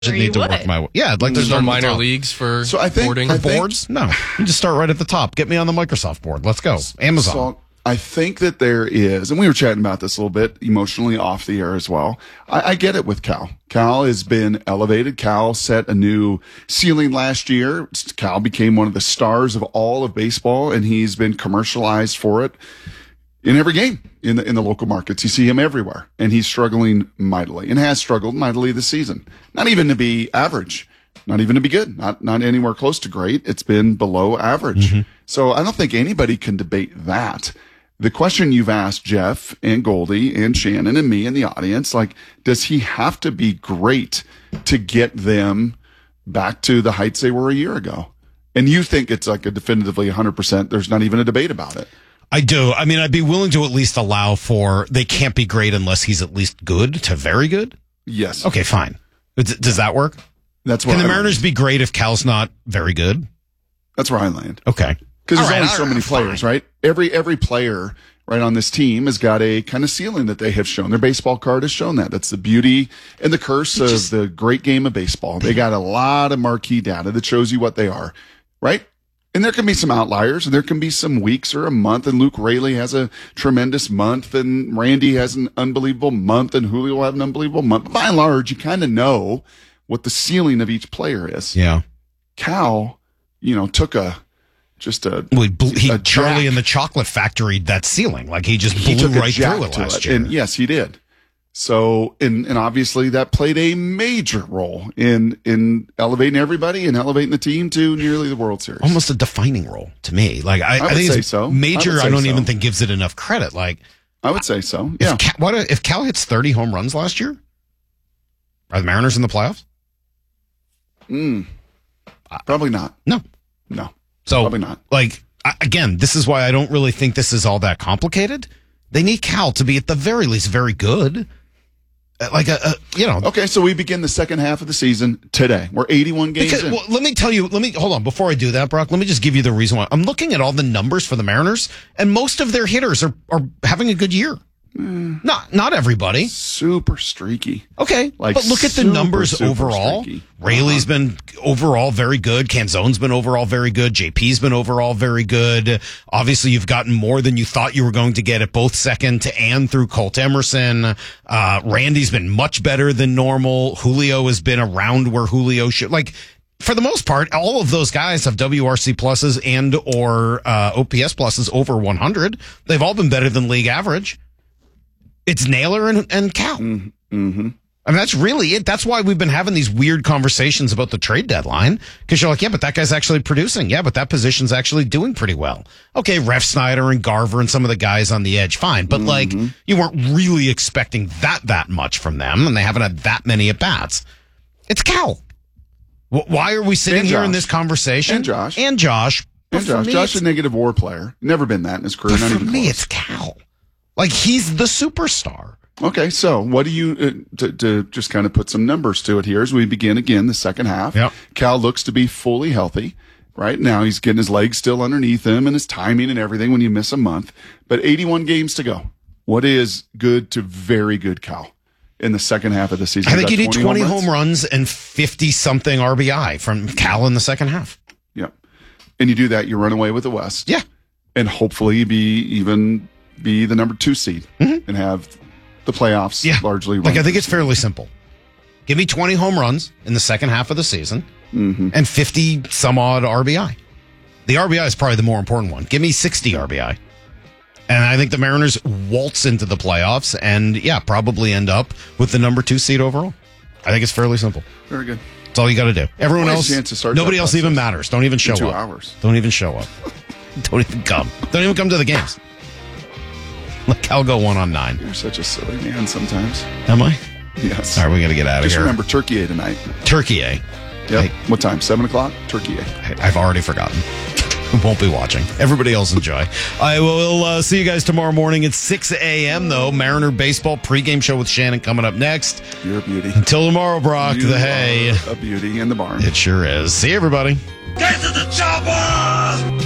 need to work my way. Yeah, I'd like to There's no start at the minor top. leagues for So I think- boarding. I think- Boards? No. You just start right at the top. Get me on the Microsoft board. Let's go. Amazon. So I think that there is, and we were chatting about this a little bit emotionally off the air as well. I get it with Cal. Cal has been elevated. Cal set a new ceiling last year. Cal became one of the stars of all of baseball, and he's been commercialized for it in every game in the local markets. You see him everywhere, and he's struggling mightily and has struggled mightily this season. Not even to be average. Not even to be good, not anywhere close to great. It's been below average. So I don't think anybody can debate that. The question you've asked Jeff and Goldie and Shannon and me and the audience, like, does he have to be great to get them back to the heights they were a year ago? And you think it's like a definitively 100%. There's not even a debate about it. I do. I mean, I'd be willing to at least allow for they can't be great unless he's at least good to very good. Yes. Okay, fine. Does that work? That's where Can the I Mariners land. be great if Cal's not very good? That's where I land. Okay. Because there's All right, only so many players, right? Every player right on this team has got a kind of ceiling that they have shown. Their baseball card has shown that. That's the beauty and the curse of the great game of baseball. They got a lot of marquee data that shows you what they are, right? And there can be some outliers, and there can be some weeks or a month, and Luke Raley has a tremendous month, and Randy has an unbelievable month, and Julio will have an unbelievable month. But by and large, you kind of know what the ceiling of each player is. Yeah. Cal, took Well, he a Charlie jack. in the Chocolate Factory, that ceiling. Like he just he blew took a right jack through it to last it. year. And yes, he did. So, and obviously that played a major role in elevating everybody and elevating the team to nearly the World Series. Almost a defining role to me. Like I would think say it's so. major. I would I say don't so. even think gives it enough credit. Like I would say so. Yeah. if Cal hits 30 home runs last year, are the Mariners in the playoffs? Probably not. No. No. So Probably not. Like again, this is why I don't really think this is all that complicated. They need Cal to be at the very least very good. Like Okay, so we begin the second half of the season today. We're 81 games in. well, let me hold on before I do that, Brock. Let me just give you the reason why. I'm looking at all the numbers for the Mariners, and most of their hitters are having a good year. Not everybody. Super streaky. Okay, Like, but look at the super, numbers super overall. streaky. Rayleigh's been overall very good. Canzone's been overall very good. JP's been overall very good. Obviously, you've gotten more than you thought you were going to get at both second and through Colt Emerson. Randy's been much better than normal. Julio has been around where Julio should. Like, for the most part, all of those guys have WRC pluses and or OPS pluses over 100. They've all been better than league average. It's Naylor and Cal. Mm-hmm. I mean, that's really it. That's why we've been having these weird conversations about the trade deadline. Because you're like, yeah, but that guy's actually producing. Yeah, but that position's actually doing pretty well. Okay, Ref Snyder and Garver and some of the guys on the edge, fine. But like, you weren't really expecting that much from them, and they haven't had that many at-bats. It's Cal. Why are we sitting And here in Josh. this conversation? And Josh. And Josh. But And for Josh. me, Josh is it's- a negative WAR player. Never been that in his career. but Not for even me, close. it's Cal. Like, he's the superstar. Okay, so what do you, to just kind of put some numbers to it here as we begin again the second half. Yep. Cal looks to be fully healthy. Right now, he's getting his legs still underneath him and his timing and everything when you miss a month. But 81 games to go. What is good to very good Cal in the second half of the season? I think you Got need 20 home runs and 50-something RBI from Cal in the second half. Yep. And you do that, you run away with the West. Yeah. And hopefully be the number 2 seed and have the playoffs largely run. Like, I think it's fairly simple. Give me 20 home runs in the second half of the season and 50 some odd RBI. The RBI is probably the more important one. Give me 60 RBI. And I think the Mariners waltz into the playoffs and, probably end up with the number 2 seed overall. I think it's fairly simple. Very good. That's all you got to do. Everyone Nice else, chance to start nobody that else even process. matters. Don't even show 2 up. hours. Don't even show up. Don't even come. Don't even come to the games. Like, I'll go 1 on 9. You're such a silly man sometimes. Am I? Yes. All right, we got to get out of Just here. remember Turkey A tonight. Turkey, eh? Yep. What time? 7 o'clock? Turkey A. I've already forgotten. Won't be watching. Everybody else enjoy. I will see you guys tomorrow morning at 6 a.m., though. Mariner Baseball pregame show with Shannon coming up next. You're a beauty. Until tomorrow, Brock, You the hay. are a beauty in the barn. It sure is. See you, everybody. Get to the chopper!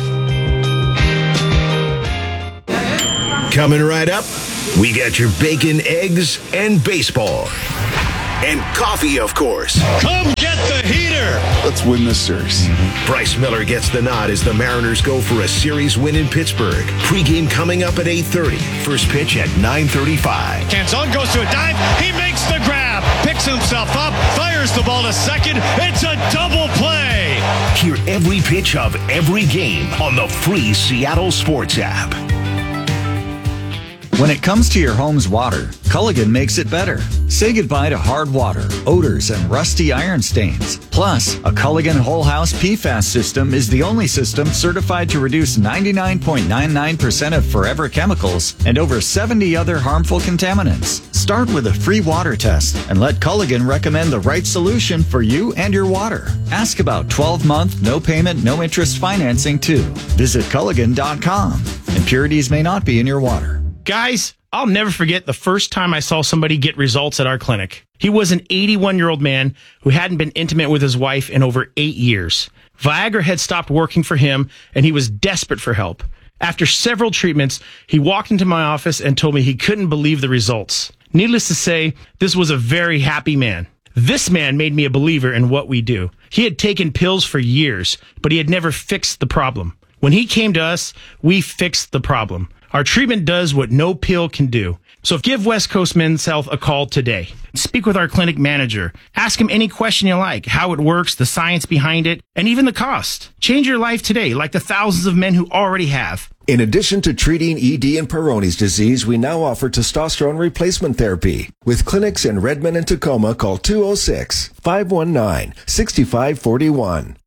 Coming right up, we got your bacon, eggs, and baseball. and coffee, of course. Come get the heater. Let's win this series. Bryce Miller gets the nod as the Mariners go for a series win in Pittsburgh. Pre-game coming up at 8:30. First pitch at 9:35. Canzone goes to a dive. He makes the grab. Picks himself up. Fires the ball to second. It's a double play. Hear every pitch of every game on the free Seattle Sports app. When it comes to your home's water, Culligan makes it better. Say goodbye to hard water, odors, and rusty iron stains. Plus, a Culligan Whole House PFAS system is the only system certified to reduce 99.99% of forever chemicals and over 70 other harmful contaminants. Start with a free water test and let Culligan recommend the right solution for you and your water. Ask about 12-month, no payment, no interest financing too. Visit Culligan.com. Impurities may not be in your water. Guys, I'll never forget the first time I saw somebody get results at our clinic. He was an 81-year-old man who hadn't been intimate with his wife in over 8 years. Viagra had stopped working for him, and he was desperate for help. After several treatments, he walked into my office and told me he couldn't believe the results. Needless to say, this was a very happy man. This man made me a believer in what we do. He had taken pills for years, but he had never fixed the problem. When he came to us, we fixed the problem. Our treatment does what no pill can do. So give West Coast Men's Health a call today. Speak with our clinic manager. Ask him any question you like, how it works, the science behind it, and even the cost. Change your life today, like the thousands of men who already have. In addition to treating ED and Peyronie's disease, we now offer testosterone replacement therapy. With clinics in Redmond and Tacoma, call 206-519-6541.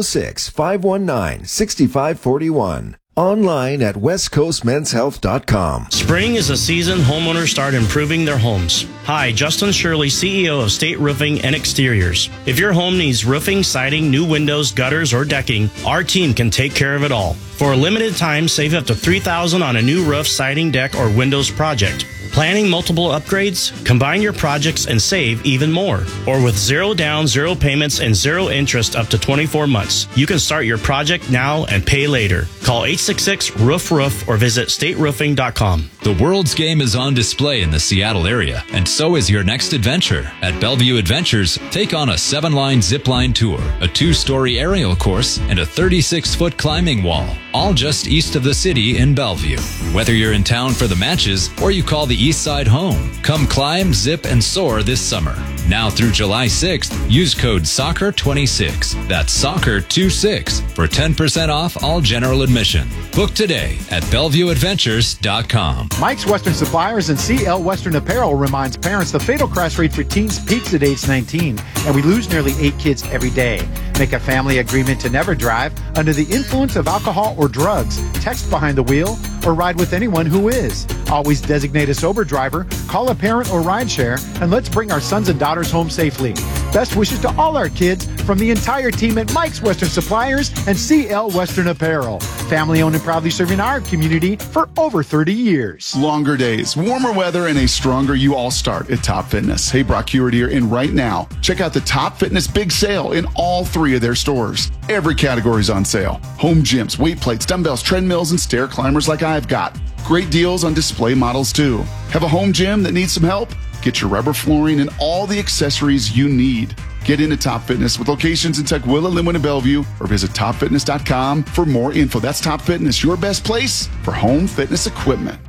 206-519-6541. Online at westcoastmenshealth.com. Spring is a season homeowners start improving their homes. Hi, Justin Shirley, CEO of State Roofing and Exteriors. If your home needs roofing, siding, new windows, gutters, or decking, our team can take care of it all. For a limited time, save up to $3,000 on a new roof, siding, deck, or windows project. Planning multiple upgrades? Combine your projects and save even more. Or with 0 down, 0 payments, and 0 interest up to 24 months. You can start your project now and pay later. Call 866-ROOF-ROOF or visit stateroofing.com. The world's game is on display in the Seattle area, and so is your next adventure. At Bellevue Adventures, take on a 7-line zipline tour, a 2-story aerial course, and a 36-foot climbing wall, all just east of the city in Bellevue. Whether you're in town for the matches or you call the East Side home, come climb, zip, and soar this summer. Now through July 6th, use code SOCCER26. That's SOCCER26 for 10% off all general admission. Book today at BellevueAdventures.com. Mike's Western Suppliers and CL Western Apparel reminds parents the fatal crash rate for teens peaks at age 19, and we lose nearly 8 kids every day. Make a family agreement to never drive under the influence of alcohol or drugs, text behind the wheel, or ride with anyone who is. Always designate a sober driver, call a parent or rideshare, and let's bring our sons and daughters home safely. Best wishes to all our kids from the entire team at Mike's Western Suppliers and CL Western Apparel. Family owned and proudly serving our community for over 30 years. Longer days, warmer weather, and a stronger you all start at Top Fitness. Hey, Brock Hewitt here, and right now, check out the Top Fitness Big Sale in all 3 of their stores. Every category is on sale. Home gyms, weight plates, dumbbells, treadmills, and stair climbers like I've got. Great deals on display models too. Have a home gym that needs some help? Get your rubber flooring and all the accessories you need. Get into Top Fitness with locations in Tukwila, Linwood, and Bellevue, or visit topfitness.com for more info. That's Top Fitness, your best place for home fitness equipment.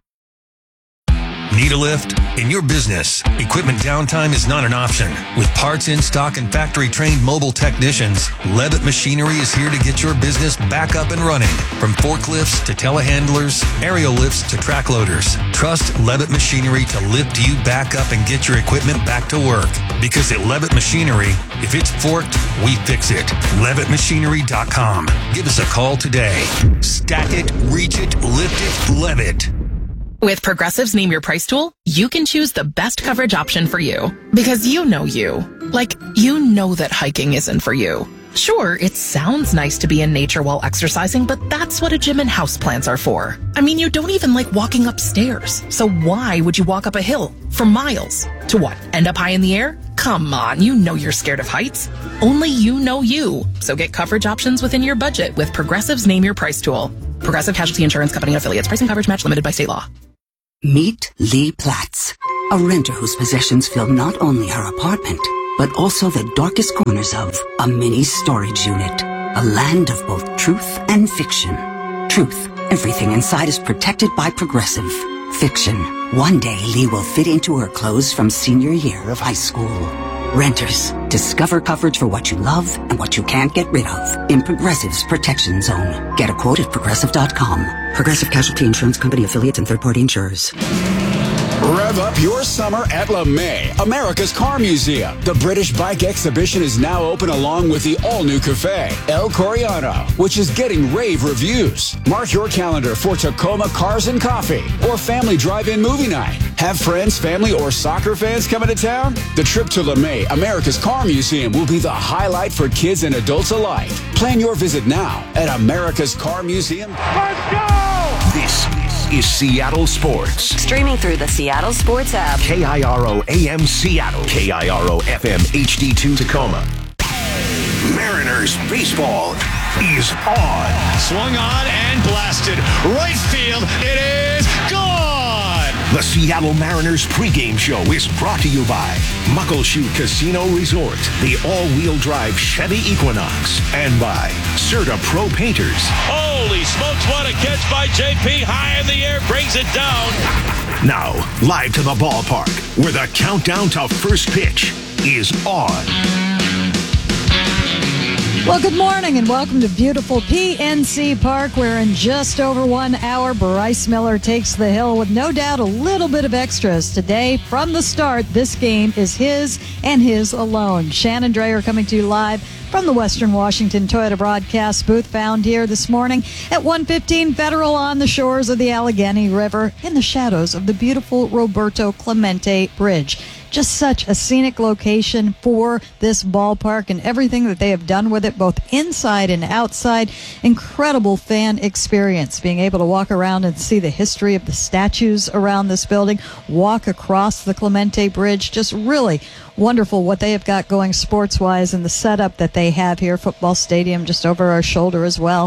Need a lift? In your business, equipment downtime is not an option. With parts in stock and factory-trained mobile technicians, Levitt Machinery is here to get your business back up and running. From forklifts to telehandlers, aerial lifts to track loaders. Trust Levitt Machinery to lift you back up and get your equipment back to work. Because at Levitt Machinery, if it's forked, we fix it. LevittMachinery.com. Give us a call today. Stack it, reach it, lift it, Levitt. With Progressive's Name Your Price tool, you can choose the best coverage option for you. Because you know you. Like, you know that hiking isn't for you. Sure, it sounds nice to be in nature while exercising, but that's what a gym and houseplants are for. I mean, you don't even like walking upstairs. So why would you walk up a hill for miles? To what, end up high in the air? Come on, you know you're scared of heights. Only you know you. So get coverage options within your budget with Progressive's Name Your Price tool. Progressive Casualty Insurance Company and affiliates. Price and coverage match limited by state law. Meet Lee Platz, A renter whose possessions fill not only her apartment, but also the darkest corners of a mini storage unit. A land of both truth and fiction. Truth, everything inside is protected by Progressive. Fiction, one day Lee will fit into her clothes from senior year of high school. Renters, discover coverage for what you love and what you can't get rid of in Progressive's Protection Zone. Get a quote at Progressive.com. Progressive Casualty Insurance Company affiliates and third-party insurers. Rev up your summer at LeMay, America's Car Museum. The British Bike Exhibition is now open along with the all-new cafe, El Coriano, which is getting rave reviews. Mark your calendar for Tacoma Cars and Coffee or family drive-in movie night. Have friends, family, or soccer fans coming to town? The trip to LeMay, America's Car Museum will be the highlight for kids and adults alike. Plan your visit now at America's Car Museum. Let's go! This is Seattle Sports. Streaming through the Seattle Sports app. KIRO AM Seattle. KIRO FM HD2 Tacoma. Mariners baseball is on. Swung on and blasted. Right field. It is gone. The Seattle Mariners pregame show is brought to you by Muckleshoot Casino Resort, the all-wheel drive Chevy Equinox, and by Serta Pro Painters. Holy smokes, what a catch by JP. High in the air, brings it down. Now, live to the ballpark, where the countdown to first pitch is on. Well, good morning and welcome to beautiful PNC Park, where in just over 1 hour, Bryce Miller takes the hill with no doubt a little bit of extras. Today, from the start, this game is his and his alone. Shannon Drayer coming to you live from the Western Washington Toyota broadcast booth, found here this morning at 115 Federal on the shores of the Allegheny River in the shadows of the beautiful Roberto Clemente Bridge. Just such a scenic location for this ballpark and everything that they have done with it, both inside and outside. Incredible fan experience, being able to walk around and see the history of the statues around this building, walk across the Clemente Bridge. Just really wonderful what they have got going sports-wise and the setup that they have here. Football stadium just over our shoulder as well.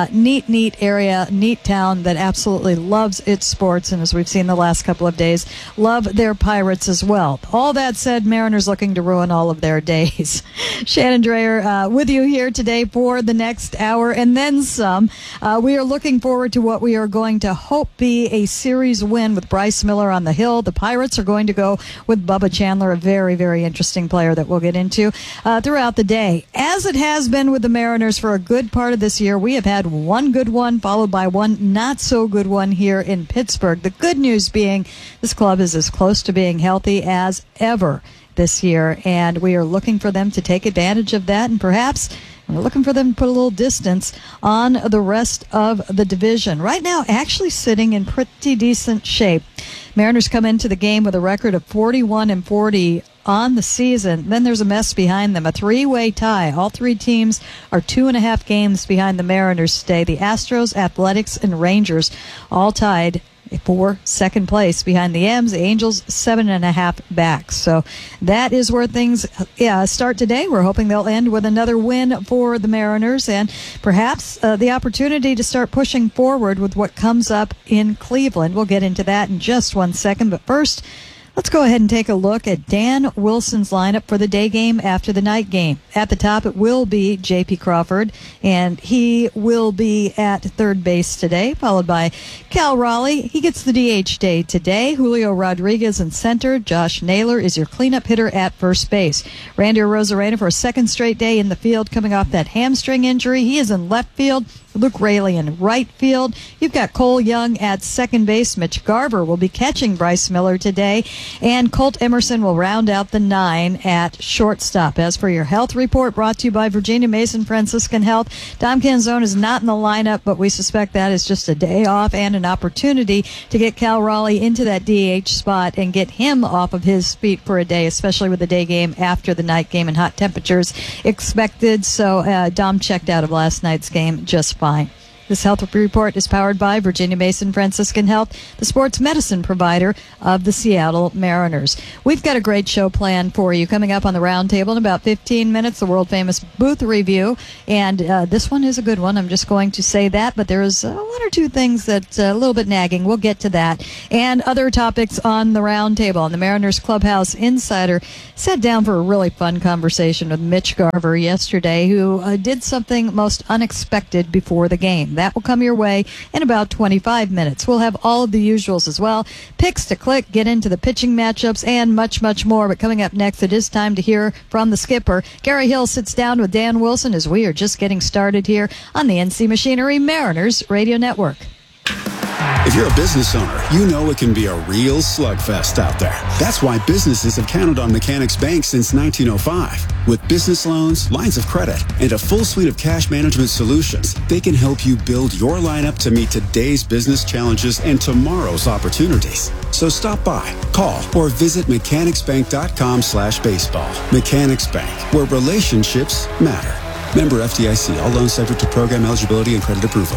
Neat area, neat town that absolutely loves its sports, and as we've seen the last couple of days, love their Pirates as well. All that said, Mariners looking to ruin all of their days. Shannon Drayer with you here today for the next hour and then some. We are looking forward to what we are going to hope be a series win with Bryce Miller on the hill. The Pirates are going to go with Bubba Chandler, a very, very interesting player that we'll get into throughout the day. As it has been with the Mariners for a good part of this year, we have had one good one followed by one not so good one here in Pittsburgh. The good news being this club is as close to being healthy as ever this year, and we are looking for them to take advantage of that, and perhaps we're looking for them to put a little distance on the rest of the division. Right now, actually sitting in pretty decent shape. Mariners come into the game with a record of 41-40 on the season. Then there's a mess behind them, a three-way tie. All three teams are 2.5 games behind the Mariners today. The Astros, Athletics, and Rangers all tied for second place behind the M's. The Angels 7.5 back. So that is where things start today. We're hoping they'll end with another win for the Mariners and perhaps the opportunity to start pushing forward with what comes up in Cleveland. We'll get into that in just 1 second. But first, let's go ahead and take a look at Dan Wilson's lineup for the day game after the night game. At the top, it will be J.P. Crawford, and he will be at third base today, followed by Cal Raleigh. He gets the DH day today. Julio Rodriguez in center. Josh Naylor is your cleanup hitter at first base. Randy Arozarena for a second straight day in the field coming off that hamstring injury. He is in left field. Luke Raley in right field. You've got Cole Young at second base. Mitch Garver will be catching Bryce Miller today. And Colt Emerson will round out the 9 at shortstop. As for your health report, brought to you by Virginia Mason Franciscan Health, Dom Canzone is not in the lineup, but we suspect that is just a day off and an opportunity to get Cal Raleigh into that DH spot and get him off of his feet for a day, especially with the day game after the night game and hot temperatures expected. So Dom checked out of last night's game just fine. This health report is powered by Virginia Mason Franciscan Health, the sports medicine provider of the Seattle Mariners. We've got a great show planned for you. Coming up on the roundtable in about 15 minutes, the world-famous booth review. And this one is a good one. I'm just going to say that, but there's one or two things that's a little bit nagging. We'll get to that. And other topics on the roundtable. And the Mariners Clubhouse Insider sat down for a really fun conversation with Mitch Garver yesterday, who did something most unexpected before the game. That will come your way in about 25 minutes. We'll have all of the usuals as well. Picks to click, get into the pitching matchups, and much, much more. But coming up next, it is time to hear from the skipper. Gary Hill sits down with Dan Wilson as we are just getting started here on the NC Machinery Mariners Radio Network. If you're a business owner, you know it can be a real slugfest out there. That's why businesses have counted on Mechanics Bank since 1905. With business loans, lines of credit, and a full suite of cash management solutions, they can help you build your lineup to meet today's business challenges and tomorrow's opportunities. So stop by, call, or visit mechanicsbank.com/baseball. Mechanics Bank, where relationships matter. Member FDIC. All loans subject to program eligibility and credit approval.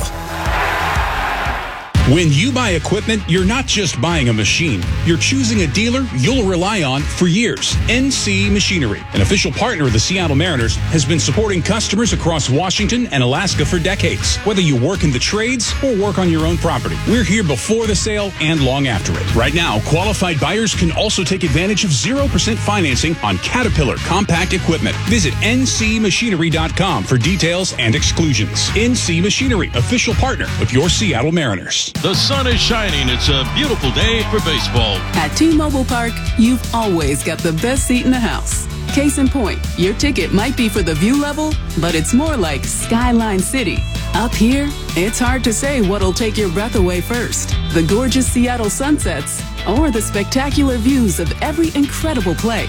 When you buy equipment, you're not just buying a machine. You're choosing a dealer you'll rely on for years. NC Machinery, an official partner of the Seattle Mariners, has been supporting customers across Washington and Alaska for decades. Whether you work in the trades or work on your own property, we're here before the sale and long after it. Right now, qualified buyers can also take advantage of 0% financing on Caterpillar compact equipment. Visit ncmachinery.com for details and exclusions. NC Machinery, official partner of your Seattle Mariners. The sun is shining. It's a beautiful day for baseball. At T-Mobile Park, you've always got the best seat in the house. Case in point, your ticket might be for the view level, but it's more like Skyline City. Up here, it's hard to say what'll take your breath away first. The gorgeous Seattle sunsets or the spectacular views of every incredible play.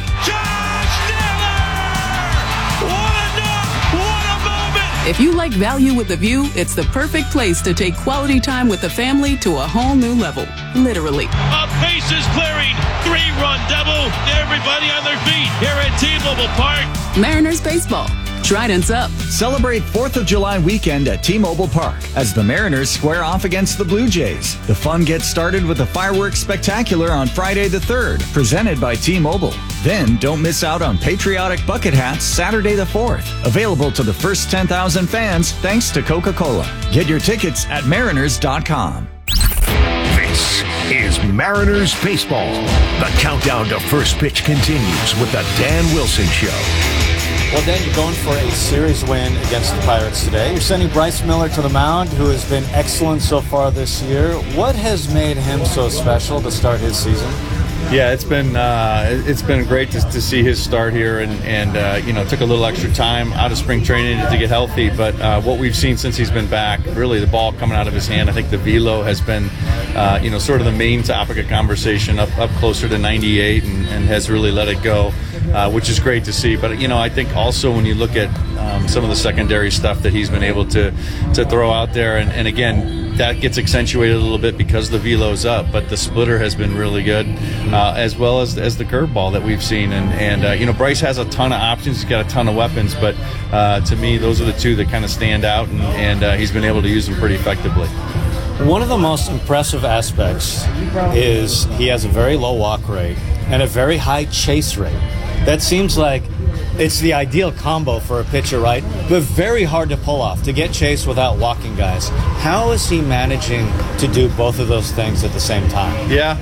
If you like value with the view, it's the perfect place to take quality time with the family to a whole new level. Literally. A bases clearing, 3-run double. Everybody on their feet here at T-Mobile Park. Mariners baseball. Trident's up. Celebrate 4th of July weekend at T-Mobile Park as the Mariners square off against the Blue Jays. The fun gets started with the fireworks spectacular on Friday the 3rd, presented by T-Mobile. Then don't miss out on patriotic bucket hats Saturday the 4th, available to the first 10,000 fans thanks to Coca-Cola. Get your tickets at mariners.com. This is Mariners Baseball. The countdown to first pitch continues with the Dan Wilson Show. Well, Dan, you're going for a series win against the Pirates today. You're sending Bryce Miller to the mound, who has been excellent so far this year. What has made him so special to start his season? Yeah, it's been great to see his start here, and it took a little extra time out of spring training to get healthy. But what we've seen since he's been back, really the ball coming out of his hand, I think the velo has been, sort of the main topic of conversation, up closer to 98, and has really let it go, which is great to see. But I think also when you look at some of the secondary stuff that he's been able to throw out there, and again, that gets accentuated a little bit because the velo's up, but the splitter has been really good, as well as the curveball that we've seen. And Bryce has a ton of options. He's got a ton of weapons, but to me, those are the two that kind of stand out, and he's been able to use them pretty effectively. One of the most impressive aspects is he has a very low walk rate and a very high chase rate. That seems like it's the ideal combo for a pitcher, right? But very hard to pull off, to get chase without walking guys. How is he managing to do both of those things at the same time? Yeah,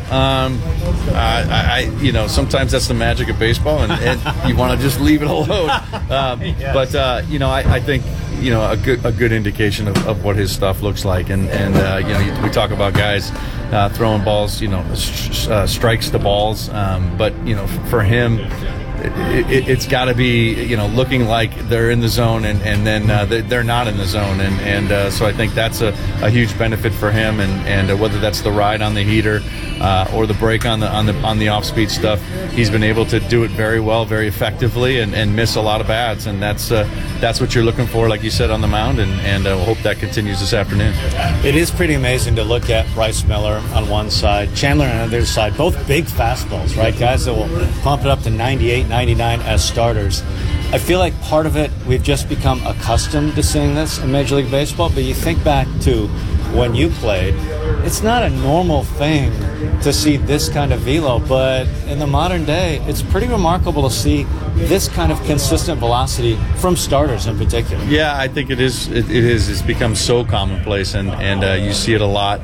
sometimes that's the magic of baseball, and you want to just leave it alone. Yes. But I think a good indication of what his stuff looks like, and we talk about guys throwing balls, strikes to balls, but for him, it's got to be looking like they're in the zone, and then they're not in the zone, and so I think that's a huge benefit for him, and whether that's the ride on the heater or the break on the off speed stuff, he's been able to do it very well, very effectively, and miss a lot of bats, and that's what you're looking for, like you said, on the mound, and we'll hope that continues this afternoon. It is pretty amazing to look at Bryce Miller on one side, Chandler on the other side, both big fastballs, right? Guys that will pump it up to 98, 99 as starters. I feel like part of it, we've just become accustomed to seeing this in Major League Baseball, but you think back to when you played, it's not a normal thing to see this kind of velo, but in the modern day, it's pretty remarkable to see this kind of consistent velocity from starters in particular. Yeah, I think it is. It's become so commonplace, and you see it a lot.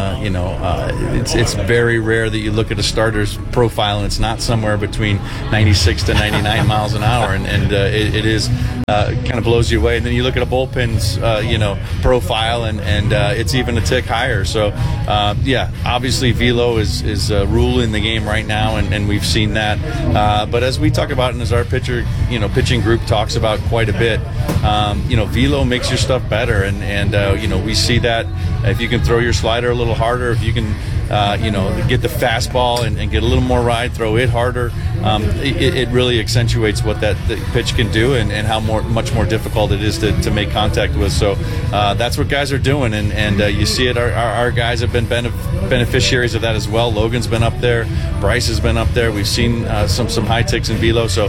It's very rare that you look at a starter's profile and it's not somewhere between 96 to 99 miles an hour, and it is kind of blows you away. And then you look at a bullpen's profile, and it's even a tick higher. So obviously velo is ruling the game right now, and we've seen that. But as we talk about, and as our pitching group talks about quite a bit, velo makes your stuff better, and we see that if you can throw your slider a little harder, if you can get the fastball and get a little more ride, throw it harder, it really accentuates what the pitch can do, and how much more difficult it is to make contact with. So that's what guys are doing, and you see it. Our guys have been beneficiaries of that as well. Logan's been up there, Bryce has been up there. We've seen some high ticks in velo. So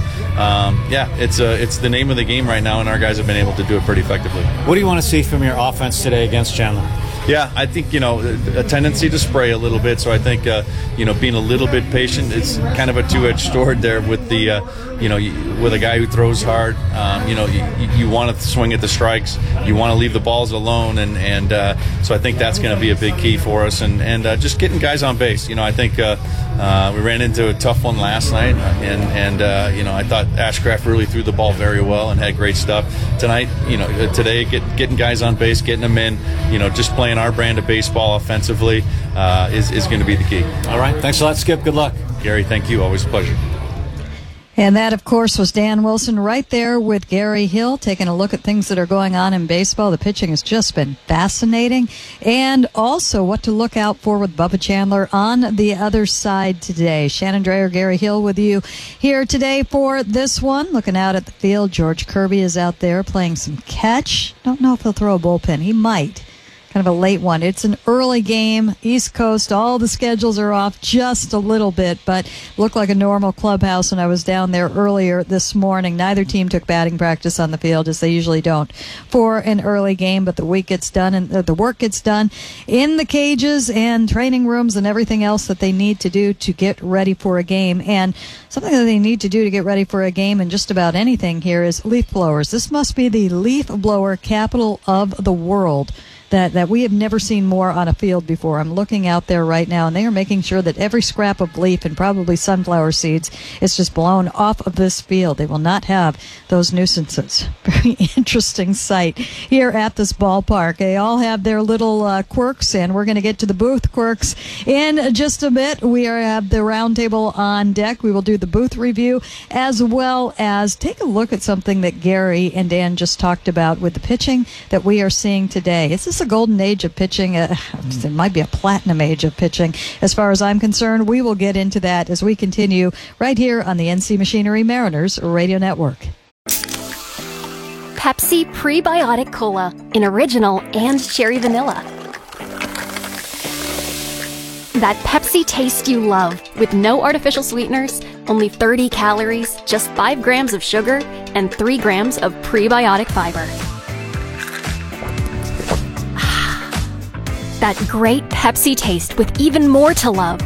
it's the name of the game right now, and our guys have been able to do it pretty effectively. What do you want to see from your offense today against Chandler? Yeah, I think, a tendency to spray a little bit. So I think, being a little bit patient, it's kind of a two-edged sword there with the, with a guy who throws hard. You want to swing at the strikes. You want to leave the balls alone. And so I think that's going to be a big key for us. And just getting guys on base. I think we ran into a tough one last night. And I thought Ashcraft really threw the ball very well and had great stuff. Tonight, today, getting guys on base, getting them in, just playing our brand of baseball offensively is going to be the key. All right. Thanks a lot, Skip. Good luck. Gary, thank you. Always a pleasure. And that, of course, was Dan Wilson right there with Gary Hill, taking a look at things that are going on in baseball. The pitching has just been fascinating. And also what to look out for with Bubba Chandler on the other side today. Shannon Dreyer, Gary Hill with you here today for this one. Looking out at the field, George Kirby is out there playing some catch. Don't know if he'll throw a bullpen. He might. Kind of a late one. It's an early game, East Coast. All the schedules are off just a little bit, but looked like a normal clubhouse when I was down there earlier this morning. Neither team took batting practice on the field, as they usually don't, for an early game, but the work gets done in the cages and training rooms and everything else that they need to do to get ready for a game. And something that they need to do to get ready for a game and just about anything here is leaf blowers. This must be the leaf blower capital of the world. That we have never seen more on a field before. I'm looking out there right now, and they are making sure that every scrap of leaf and probably sunflower seeds is just blown off of this field. They will not have those nuisances. Very interesting sight here at this ballpark. They all have their little quirks, and we're going to get to the booth quirks in just a bit. We have the roundtable on deck. We will do the booth review, as well as take a look at something that Gary and Dan just talked about with the pitching that we are seeing today. Is this a golden age of pitching? It might be a platinum age of pitching. As far as I'm concerned, we will get into that as we continue right here on the NC Machinery Mariners Radio Network. Pepsi Prebiotic Cola in original and cherry vanilla. That Pepsi taste you love, with no artificial sweeteners, only 30 calories, just 5 grams of sugar, and 3 grams of prebiotic fiber. That great Pepsi taste with even more to love.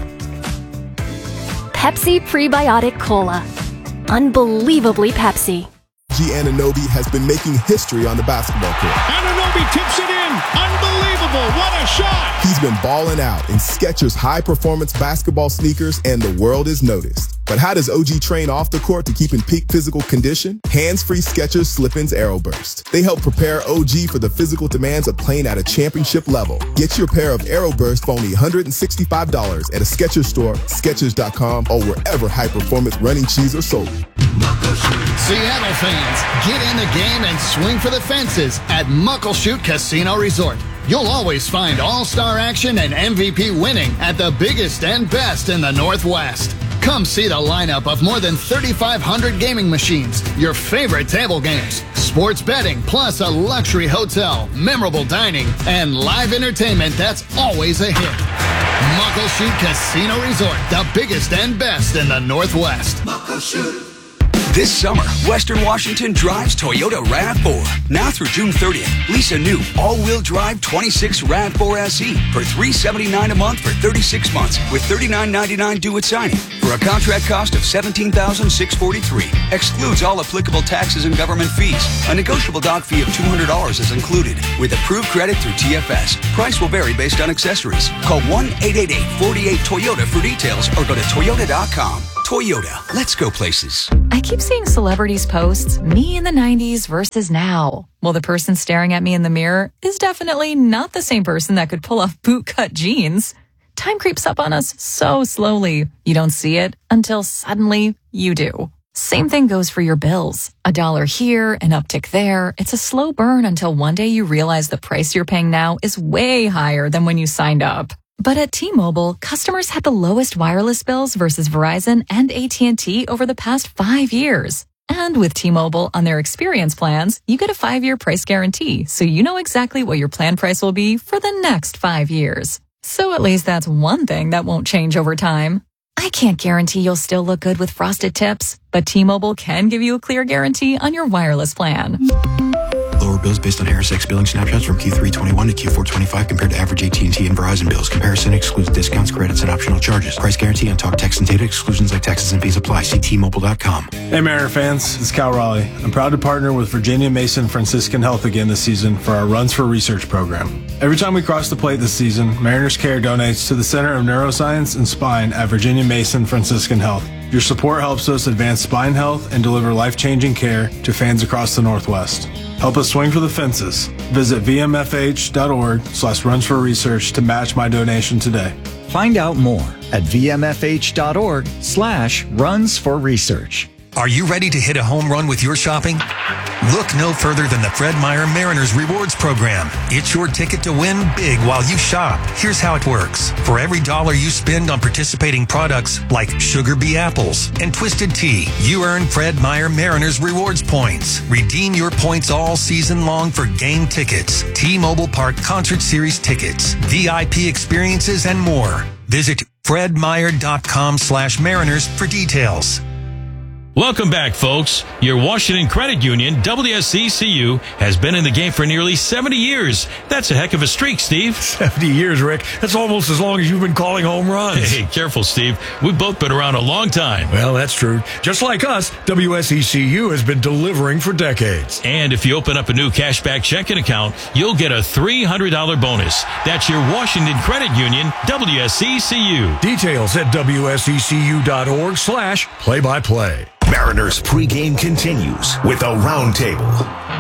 Pepsi Prebiotic Cola. Unbelievably Pepsi. OG Anunoby has been making history on the basketball court. Anunoby tips it in. Unbelievable. What a shot. He's been balling out in Skechers high-performance basketball sneakers, and the world is noticed. But how does OG train off the court to keep in peak physical condition? Hands-free Skechers Slip-ins AeroBurst. They help prepare OG for the physical demands of playing at a championship level. Get your pair of AeroBurst for only $165 at a Skechers store, Skechers.com, or wherever high-performance running shoes are sold. Seattle fans, get in the game and swing for the fences at Muckleshoot Casino Resort. You'll always find all-star action and MVP winning at the biggest and best in the Northwest. Come see the lineup of more than 3,500 gaming machines, your favorite table games, sports betting, plus a luxury hotel, memorable dining, and live entertainment that's always a hit. Muckleshoot Casino Resort, the biggest and best in the Northwest. Muckleshoot. This summer, Western Washington drives Toyota RAV4. Now through June 30th, lease a new all-wheel drive 26 RAV4 SE for $379 a month for 36 months with $39.99 due at signing for a contract cost of $17,643. Excludes all applicable taxes and government fees. A negotiable doc fee of $200 is included with approved credit through TFS. Price will vary based on accessories. Call 1-888-48-TOYOTA for details or go to toyota.com. Toyota, let's go places. I keep seeing celebrities posts, me in the 90s versus now. Well, the person staring at me in the mirror is definitely not the same person that could pull off bootcut jeans. Time creeps up on us so slowly. You don't see it until suddenly you do. Same thing goes for your bills. $1 here, an uptick there. It's a slow burn until one day you realize the price you're paying now is way higher than when you signed up. But at T-Mobile, customers had the lowest wireless bills versus Verizon and AT&T over the past 5 years. And with T-Mobile on their experience plans, you get a 5-year price guarantee, so you know exactly what your plan price will be for the next 5 years. So at least that's one thing that won't change over time. I can't guarantee you'll still look good with frosted tips, but T-Mobile can give you a clear guarantee on your wireless plan. Lower bills based on HarrisX billing snapshots from Q3 21 to Q4 25 compared to average AT&T and Verizon bills. Comparison excludes discounts, credits, and optional charges. Price guarantee on talk, text, and data. Exclusions like taxes and fees apply. See T-Mobile.com. Hey Mariner fans, it's Cal Raleigh. I'm proud to partner with Virginia Mason Franciscan Health again this season for our Runs for Research program. Every time we cross the plate this season, Mariners Care donates to the Center of Neuroscience and Spine at Virginia Mason Franciscan Health. Your support helps us advance spine health and deliver life-changing care to fans across the Northwest. Help us swing for the fences. Visit vmfh.org/runsforresearch to match my donation today. Find out more at vmfh.org/runsforresearch. Are you ready to hit a home run with your shopping? Look no further than the Fred Meyer Mariners Rewards Program. It's your ticket to win big while you shop. Here's how it works. For every $1 you spend on participating products like Sugar Bee Apples and Twisted Tea, you earn Fred Meyer Mariners Rewards points. Redeem your points all season long for game tickets, T-Mobile Park Concert Series tickets, VIP experiences, and more. Visit fredmeyer.com/Mariners for details. Welcome back, folks. Your Washington Credit Union, WSCCU, has been in the game for nearly 70 years. That's a heck of a streak, Steve. 70 years, Rick. That's almost as long as you've been calling home runs. Hey, careful, Steve. We've both been around a long time. Well, that's true. Just like us, WSCCU has been delivering for decades. And if you open up a new cashback checking account, you'll get a $300 bonus. That's your Washington Credit Union, WSCCU. Details at WSCCU.org/play-by-play. Mariners pregame continues with a roundtable.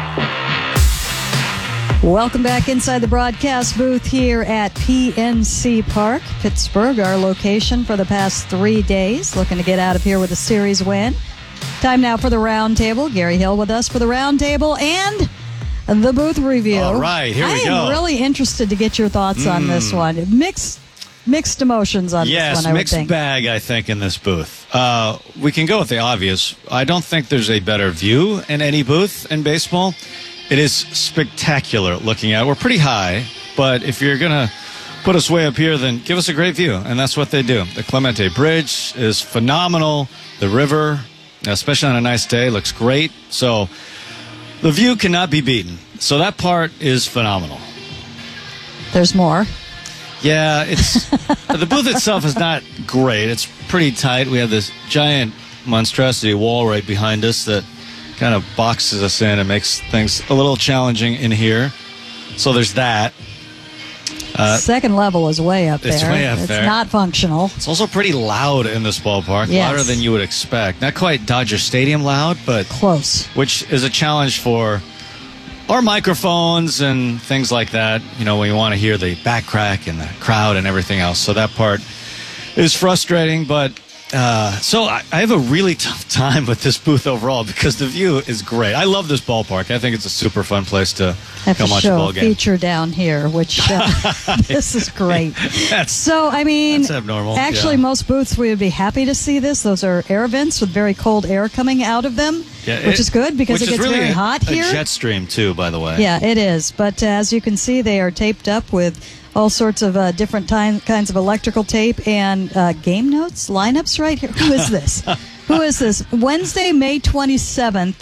Welcome back inside the broadcast booth here at PNC Park, Pittsburgh, our location for the past 3 days. Looking to get out of here with a series win. Time now for the roundtable. Gary Hill with us for the roundtable and the booth review. All right, here we go. I am really interested to get your thoughts on this one. Mixed emotions on this one, I would think. Yes, mixed bag, I think, in this booth. We can go with the obvious. I don't think there's a better view in any booth in baseball. It is spectacular looking at it. We're pretty high, but if you're going to put us way up here, then give us a great view, and that's what they do. The Clemente Bridge is phenomenal. The river, especially on a nice day, looks great. So the view cannot be beaten. So that part is phenomenal. There's more. Yeah, it's the booth itself is not great. It's pretty tight. We have this giant monstrosity wall right behind us that kind of boxes us in and makes things a little challenging in here. So there's that. Second level is way up there. It's way up there. It's not functional. It's also pretty loud in this ballpark. Yes. Louder than you would expect. Not quite Dodger Stadium loud, but close. Which is a challenge for our microphones and things like that, you know, when you want to hear the back crack and the crowd and everything else. So that part is frustrating, but so I have a really tough time with this booth overall because the view is great. I love this ballpark. I think it's a super fun place to come watch a ball game. Feature down here, which this is great. So, I mean, that's abnormal. Actually, most booths we would be happy to see this. Those are air vents with very cold air coming out of them, which is good because it gets really very hot here. A jet stream too, by the way. Yeah, it is. But as you can see, they are taped up with all sorts of different kinds of electrical tape and game notes, lineups right here. Who is this? Who is this? Wednesday, May 27th.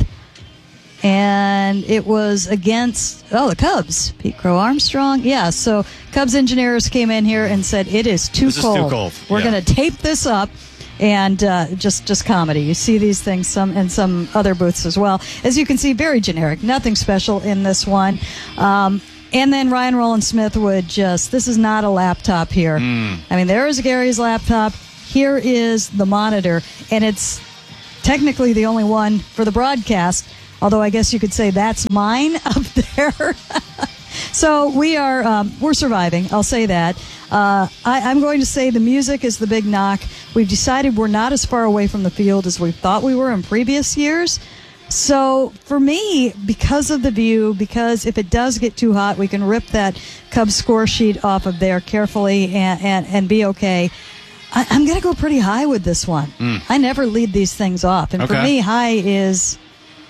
And it was against, the Cubs. Pete Crow Armstrong. Yeah, so Cubs engineers came in here and said, it is too cold. Is too cold. We're going to tape this up. And just comedy. You see these things some other booths as well. As you can see, very generic. Nothing special in this one. And then Ryan Rowland-Smith would this is not a laptop here. I mean, there is Gary's laptop. Here is the monitor. And it's technically the only one for the broadcast. Although I guess you could say that's mine up there. So we're surviving. I'll say that. I'm going to say the music is the big knock. We've decided we're not as far away from the field as we thought we were in previous years. So for me, because of the view, because if it does get too hot, we can rip that Cubs score sheet off of there carefully and be okay. I'm going to go pretty high with this one. I never lead these things off. And for me, high is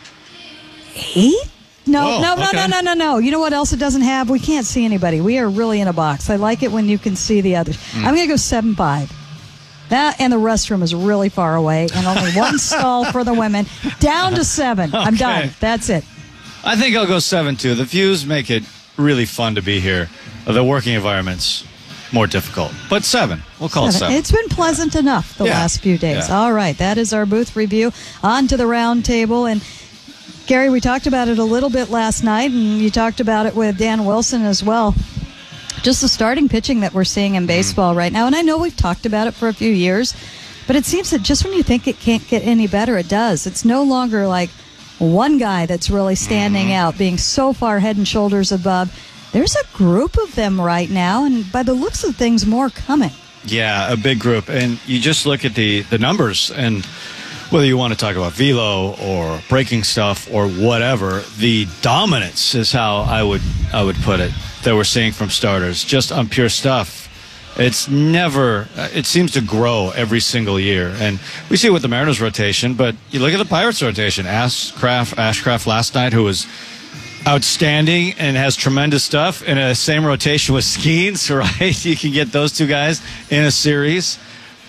8? No. You know what else it doesn't have? We can't see anybody. We are really in a box. I like it when you can see the others. I'm going to go 7.5. That and the restroom is really far away, and only one stall for the women. Down to 7. I'm done. That's it. I think I'll go 7 too. The views make it really fun to be here. The working environment's more difficult, but 7. We'll call it 7. It's been pleasant enough the last few days. All right, that is our booth review. On to the round table, and Gary, we talked about it a little bit last night, and you talked about it with Dan Wilson as well. Just the starting pitching that we're seeing in baseball right now. And I know we've talked about it for a few years, but it seems that just when you think it can't get any better, it does. It's no longer like one guy that's really standing out, being so far head and shoulders above. There's a group of them right now, and by the looks of things, more coming. Yeah, a big group. And you just look at the numbers, and whether you want to talk about velo or breaking stuff or whatever, the dominance is how I would put it that we're seeing from starters, just on pure stuff. It's never, it seems to grow every single year. And we see it with the Mariners rotation, but you look at the Pirates rotation. Ashcraft last night, who was outstanding and has tremendous stuff in a same rotation with Skeens, right? You can get those two guys in a series.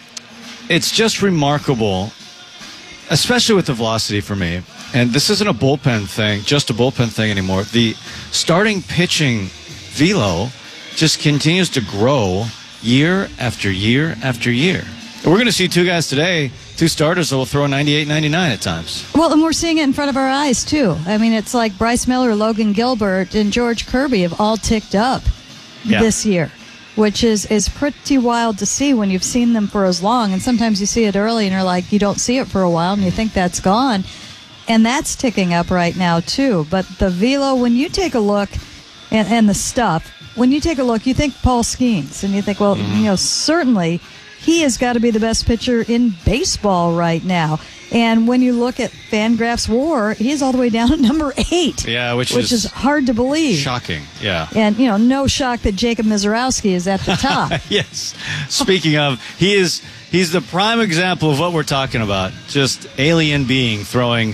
It's just remarkable, especially with the velocity for me. And this isn't a bullpen thing, just a bullpen thing anymore. The starting pitching velo just continues to grow year after year after year. We're going to see two guys today, two starters that will throw 98, 99 at times. Well, and we're seeing it in front of our eyes, too. I mean, it's like Bryce Miller, Logan Gilbert, and George Kirby have all ticked up this year, which is pretty wild to see when you've seen them for as long. And sometimes you see it early and you're like, you don't see it for a while and you think that's gone. And that's ticking up right now, too. But the velo, when you take a look, and the stuff, when you take a look, you think Paul Skeens, and you think, well, you know, certainly he has got to be the best pitcher in baseball right now. And when you look at Fangraphs WAR, he's all the way down at number 8. Yeah, which is hard to believe. Shocking, yeah. And, you know, no shock that Jacob Mizorowski is at the top. Yes. Speaking of, he's the prime example of what we're talking about. Just alien being throwing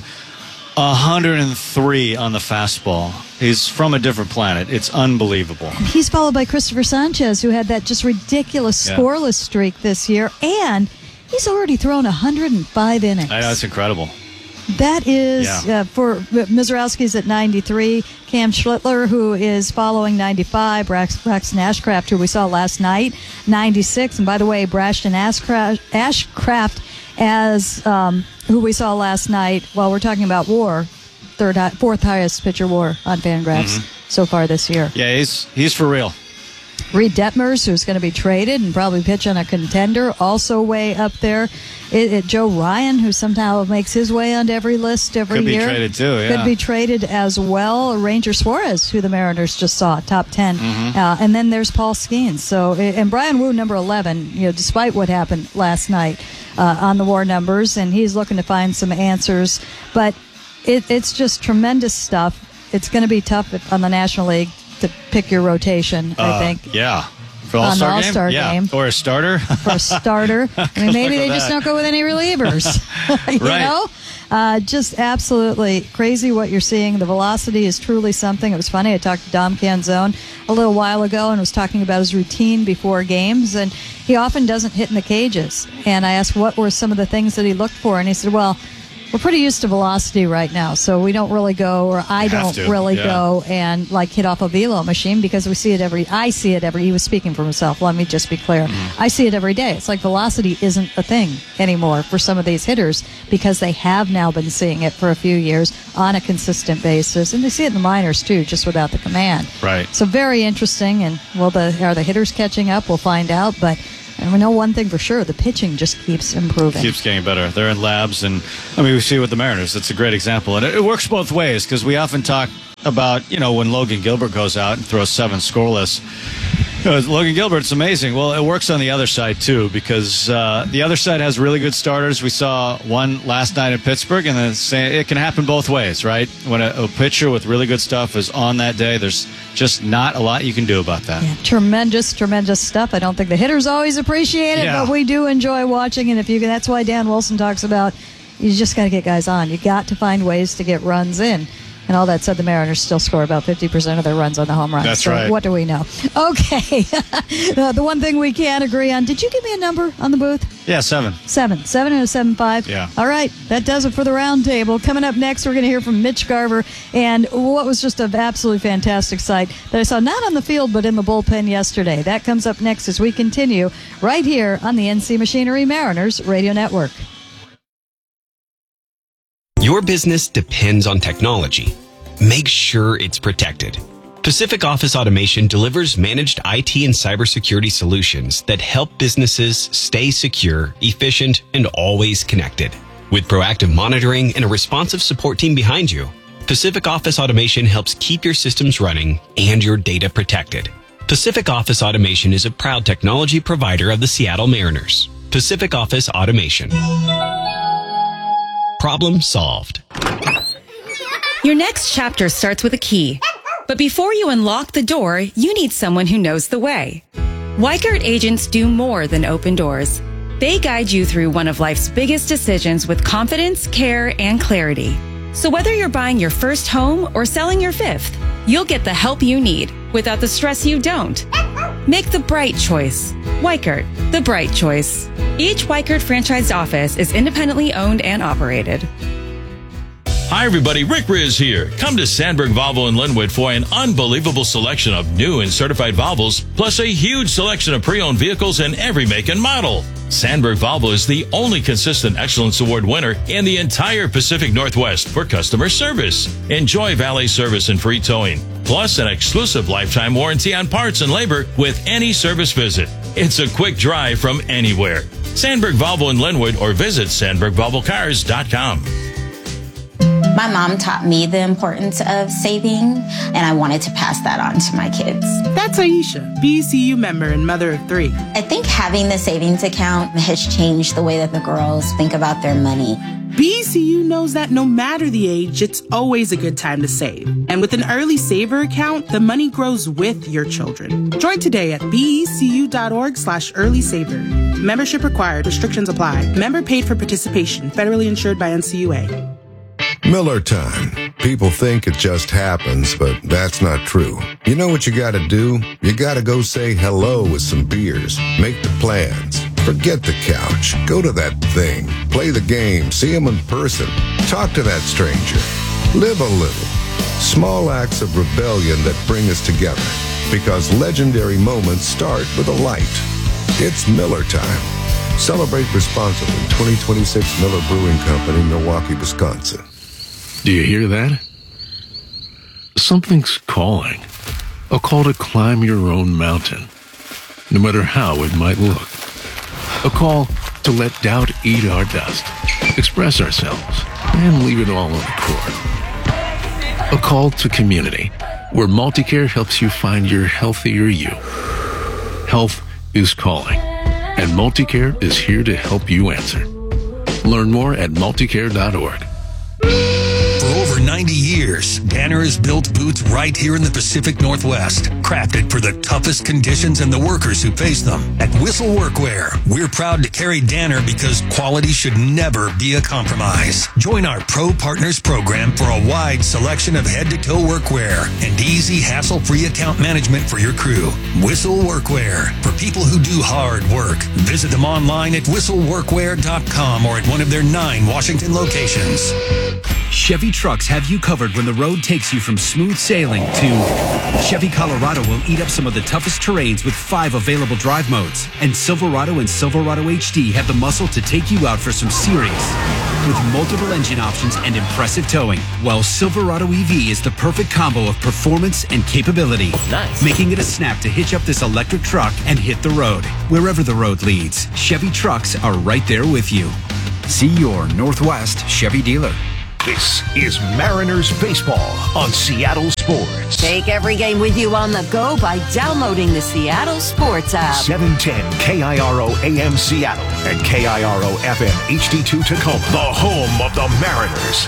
103 on the fastball. He's from a different planet. It's unbelievable. And he's followed by Christopher Sanchez, who had that just ridiculous scoreless streak this year, and he's already thrown 105 innings. I know, it's incredible. That is, for Mizorowski's at 93, Cam Schlittler, who is following 95, Braxton Ashcraft, who we saw last night, 96. And by the way, Braxton Ashcraft as who we saw last night, while we're talking about WAR, fourth highest pitcher WAR on Fangraphs so far this year. Yeah, he's for real. Reed Detmers, who's going to be traded and probably pitch on a contender, also way up there. Joe Ryan, who somehow makes his way onto every list every year. Could be traded too, yeah. Could be traded as well. Ranger Suarez, who the Mariners just saw, top 10. And then there's Paul Skeens. So, and Brian Wu, number 11, you know, despite what happened last night on the WAR numbers, and he's looking to find some answers. But it's just tremendous stuff. It's going to be tough on the National League to pick your rotation, I think. Yeah, For on the All-Star All-Star game. Or a starter. For a starter. I mean, maybe they just don't go with any relievers. you know? Just absolutely crazy what you're seeing. The velocity is truly something. It was funny. I talked to Dom Canzone a little while ago and was talking about his routine before games, and he often doesn't hit in the cages. And I asked what were some of the things that he looked for, and he said, well, we're pretty used to velocity right now, so we don't really go, or I don't really go and like hit off a velo machine because I see it every, he was speaking for himself, let me just be clear. I see it every day. It's like velocity isn't a thing anymore for some of these hitters because they have now been seeing it for a few years on a consistent basis, and they see it in the minors too, just without the command. Right. So very interesting, and are the hitters catching up? We'll find out, but and we know one thing for sure, the pitching just keeps improving. Keeps getting better. They're in labs, and I mean, we see it with the Mariners. It's a great example. And it works both ways because we often talk about, you know, when Logan Gilbert goes out and throws 7 scoreless. Logan Gilbert's amazing. Well, it works on the other side, too, because the other side has really good starters. We saw one last night in Pittsburgh, and it can happen both ways, right? When a pitcher with really good stuff is on that day, there's just not a lot you can do about that. Yeah, tremendous stuff. I don't think the hitters always appreciate it, but we do enjoy watching. And that's why Dan Wilson talks about you just got to get guys on. You got to find ways to get runs in. And all that said, the Mariners still score about 50% of their runs on the home runs. That's right. What do we know? Okay. The one thing we can agree on, did you give me a number on the booth? Yeah, 7. 7 and a 7.5. Yeah. All right. That does it for the roundtable. Coming up next, we're going to hear from Mitch Garver and what was just an absolutely fantastic sight that I saw not on the field but in the bullpen yesterday. That comes up next as we continue right here on the NC Machinery Mariners Radio Network. Your business depends on technology. Make sure it's protected. Pacific Office Automation delivers managed IT and cybersecurity solutions that help businesses stay secure, efficient, and always connected. With proactive monitoring and a responsive support team behind you, Pacific Office Automation helps keep your systems running and your data protected. Pacific Office Automation is a proud technology provider of the Seattle Mariners. Pacific Office Automation. Problem solved. Your next chapter starts with a key. But before you unlock the door, you need someone who knows the way. Weichert agents do more than open doors. They guide you through one of life's biggest decisions with confidence, care, and clarity. So whether you're buying your first home or selling your 5th, you'll get the help you need without the stress you don't. Make the bright choice. Weichert, the bright choice. Each Weichert franchised office is independently owned and operated. Hi, everybody. Rick Riz here. Come to Sandberg Volvo in Linwood for an unbelievable selection of new and certified Volvos, plus a huge selection of pre-owned vehicles in every make and model. Sandberg Volvo is the only consistent Excellence Award winner in the entire Pacific Northwest for customer service. Enjoy valet service and free towing, plus an exclusive lifetime warranty on parts and labor with any service visit. It's a quick drive from anywhere. Sandberg Volvo in Linwood or visit SandbergVolvoCars.com. My mom taught me the importance of saving, and I wanted to pass that on to my kids. That's Aisha, BCU member and mother of 3. I think having the savings account has changed the way that the girls think about their money. BCU knows that no matter the age, it's always a good time to save. And with an early saver account, the money grows with your children. Join today at becu.org/earlysaver. Membership required. Restrictions apply. Member paid for participation. Federally insured by NCUA. Miller time. People think it just happens, but that's not true. You know what you gotta do? You gotta go say hello with some beers. Make the plans. Forget the couch. Go to that thing. Play the game. See him in person. Talk to that stranger. Live a little. Small acts of rebellion that bring us together. Because legendary moments start with a light. It's Miller time. Celebrate responsibly. 2026 Miller Brewing Company, Milwaukee, Wisconsin. Do you hear that? Something's calling. A call to climb your own mountain, no matter how it might look. A call to let doubt eat our dust, express ourselves, and leave it all on the court. A call to community, where Multicare helps you find your healthier you. Health is calling, and Multicare is here to help you answer. Learn more at multicare.org. For over 90 years, Danner has built boots right here in the Pacific Northwest, crafted for the toughest conditions and the workers who face them. At Whistle Workwear, we're proud to carry Danner because quality should never be a compromise. Join our Pro Partners program for a wide selection of head-to-toe workwear and easy, hassle-free account management for your crew. Whistle Workwear, for people who do hard work. Visit them online at whistleworkwear.com or at one of their 9 Washington locations. Chevy trucks have you covered when the road takes you from smooth sailing to Chevy Colorado will eat up some of the toughest terrains with 5 available drive modes. And Silverado and Silverado HD have the muscle to take you out for some serious with multiple engine options and impressive towing. While Silverado EV is the perfect combo of performance and capability. Nice. Making it a snap to hitch up this electric truck and hit the road. Wherever the road leads, Chevy trucks are right there with you. See your Northwest Chevy dealer. This is Mariners baseball on Seattle Sports. Take every game with you on the go by downloading the Seattle Sports app. 710 KIRO AM Seattle and KIRO FM HD2 Tacoma. The home of the Mariners.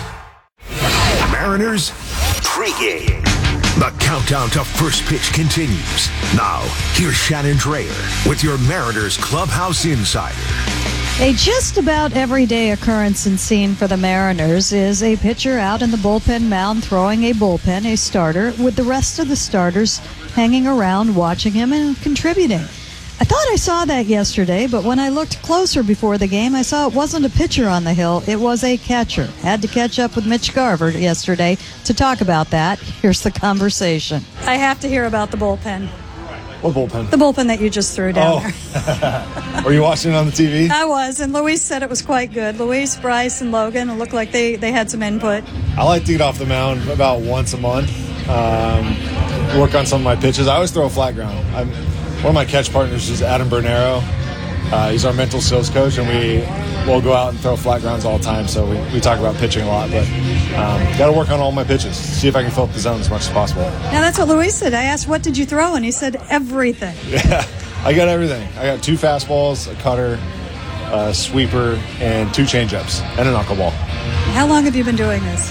Mariners pregame. The countdown to first pitch continues. Now, here's Shannon Drayer with your Mariners Clubhouse Insider. A just about everyday occurrence and scene for the Mariners is a pitcher out in the bullpen mound throwing a bullpen, a starter, with the rest of the starters hanging around watching him and contributing. I thought I saw that yesterday, but when I looked closer before the game, I saw it wasn't a pitcher on the hill, it was a catcher. Had to catch up with Mitch Garver yesterday to talk about that. Here's the conversation. I have to hear about the bullpen. What bullpen? The bullpen that you just threw down there. Were you watching it on the TV? I was, and Luis said it was quite good. Luis, Bryce, and Logan, it looked like they had some input. I like to get off the mound about once a month, work on some of my pitches. I always throw a flat ground. One of my catch partners is Adam Bernero. He's our mental skills coach, and we'll go out and throw flat grounds all the time, so we talk about pitching a lot, but got to work on all my pitches, see if I can fill up the zone as much as possible. Now, that's what Luis said. I asked, what did you throw? And he said, everything. Yeah, I got everything. I got 2 fastballs, a cutter, a sweeper, and 2 changeups, and a knuckleball. How long have you been doing this?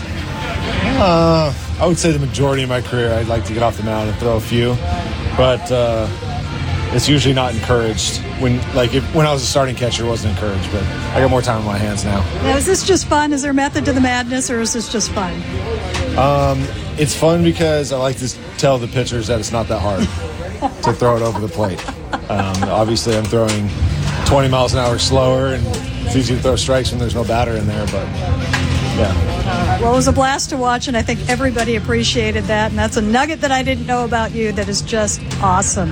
I would say the majority of my career. I'd like to get off the mound and throw a few, but it's usually not encouraged. When I was a starting catcher, it wasn't encouraged, but I got more time on my hands now. Now, is this just fun? Is there a method to the madness, or is this just fun? It's fun because I like to tell the pitchers that it's not that hard to throw it over the plate. Obviously, I'm throwing 20 miles an hour slower, and it's easy to throw strikes when there's no batter in there, but yeah. Well, it was a blast to watch, and I think everybody appreciated that, and that's a nugget that I didn't know about you that is just awesome.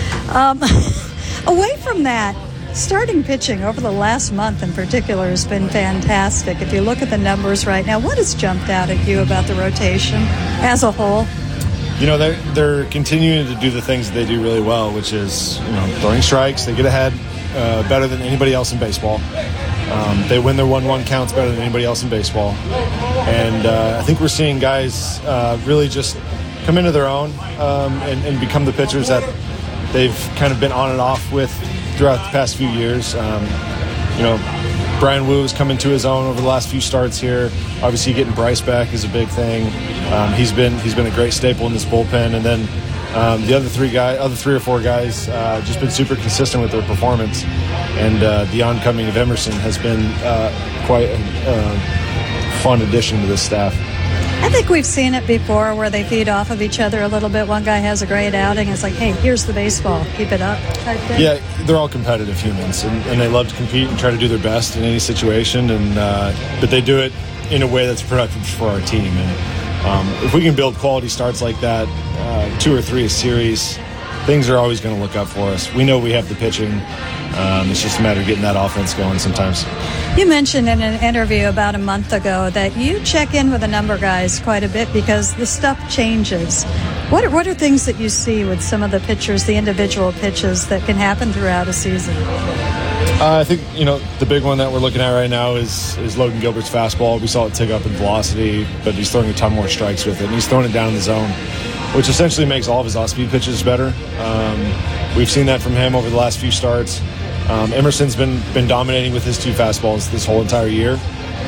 Away from that, starting pitching over the last month in particular has been fantastic. If you look at the numbers right now, what has jumped out at you about the rotation as a whole? You know, they're continuing to do the things that they do really well, which is, throwing strikes. They get ahead better than anybody else in baseball. They win their 1-1 counts better than anybody else in baseball. And I think we're seeing guys really just come into their own and become the pitchers that they've kind of been on and off with throughout the past few years. Brian Wu has come into his own over the last few starts here. Obviously, getting Bryce back is a big thing. He's been a great staple in this bullpen. And then the other 3 or 4 guys just been super consistent with their performance. And the oncoming of Emerson has been quite a fun addition to this staff. I think we've seen it before where they feed off of each other a little bit. One guy has a great outing. It's like, hey, here's the baseball. Keep it up type thing. Yeah, they're all competitive humans, and they love to compete and try to do their best in any situation. But they do it in a way that's productive for our team. And if we can build quality starts like that, 2 or 3 a series, things are always going to look up for us. We know we have the pitching. It's just a matter of getting that offense going sometimes. You mentioned in an interview about a month ago that you check in with a number of guys quite a bit because the stuff changes. What are things that you see with some of the pitchers, the individual pitches that can happen throughout a season? I think, the big one that we're looking at right now is Logan Gilbert's fastball. We saw it tick up in velocity, but he's throwing a ton more strikes with it, and he's throwing it down in the zone, which essentially makes all of his off-speed pitches better. We've seen that from him over the last few starts. Emerson's been dominating with his 2 fastballs this whole entire year.